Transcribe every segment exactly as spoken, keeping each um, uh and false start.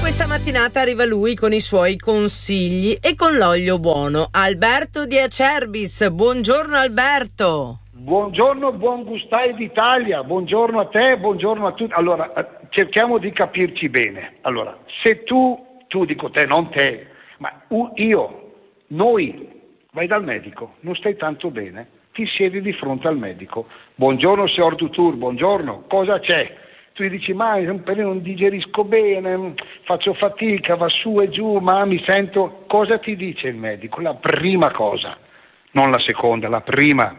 questa mattinata arriva lui con i suoi consigli e con l'olio buono. Alberto di Acerbis. Buongiorno Alberto. Buongiorno, buon gustai d'Italia, buongiorno a te, buongiorno a tutti. Allora, cerchiamo di capirci bene. Allora, se tu, tu dico te, non te, ma io, noi, vai dal medico, non stai tanto bene, ti siedi di fronte al medico. Buongiorno signor Dutour, buongiorno, cosa c'è? Tu gli dici, ma non digerisco bene, faccio fatica, va su e giù, ma mi sento... Cosa ti dice il medico? La prima cosa, non la seconda, la prima.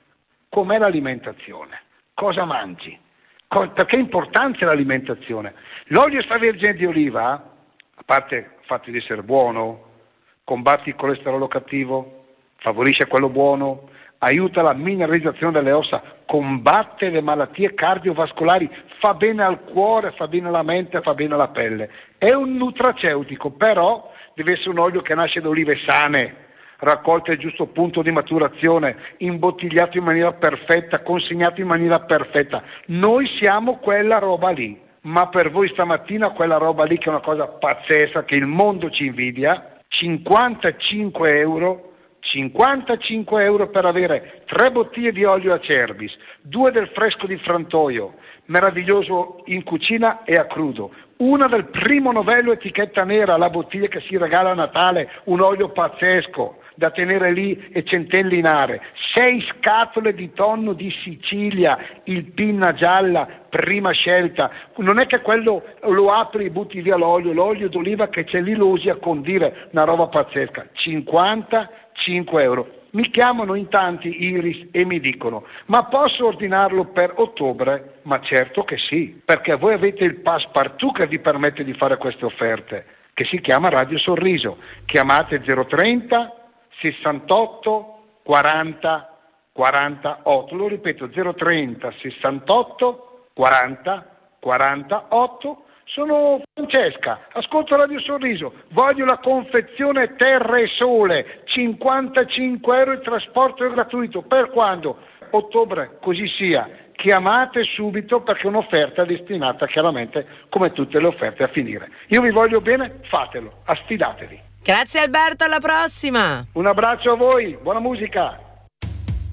Com'è l'alimentazione? Cosa mangi? Co- perché è importante l'alimentazione? L'olio extravergine di oliva, a parte il fatto di essere buono, combatti il colesterolo cattivo, favorisce quello buono, aiuta la mineralizzazione delle ossa, combatte le malattie cardiovascolari, fa bene al cuore, fa bene alla mente, fa bene alla pelle. È un nutraceutico, però deve essere un olio che nasce da olive sane, raccolte al giusto punto di maturazione, imbottigliato in maniera perfetta, consegnato in maniera perfetta. Noi siamo quella roba lì, ma per voi stamattina quella roba lì che è una cosa pazzesca, che il mondo ci invidia, cinquantacinque euro, cinquantacinque euro per avere tre bottiglie di olio Acerbis, due del fresco di Frantoio, meraviglioso in cucina e a crudo, una del primo novello etichetta nera, la bottiglia che si regala a Natale, un olio pazzesco da tenere lì e centellinare, sei scatole di tonno di Sicilia, il pinna gialla, prima scelta, non è che quello lo apri e butti via l'olio, l'olio d'oliva che c'è lì lo usi a condire, una roba pazzesca, cinquantacinque euro. Mi chiamano in tanti Iris e mi dicono, ma posso ordinarlo per ottobre? Ma certo che sì, perché voi avete il passepartout che vi permette di fare queste offerte, che si chiama Radio Sorriso. Chiamate zero trenta sessantotto quaranta quarantotto, lo ripeto, zero trenta sessantotto quaranta quarantotto. Sono Francesca, ascolto Radio Sorriso, voglio la confezione Terra e Sole, cinquantacinque euro il trasporto è gratuito, per quando? Ottobre, così sia. Chiamate subito perché è un'offerta destinata chiaramente, come tutte le offerte, a finire. Io vi voglio bene, fatelo, affidatevi. Grazie Alberto, alla prossima. Un abbraccio a voi, buona musica.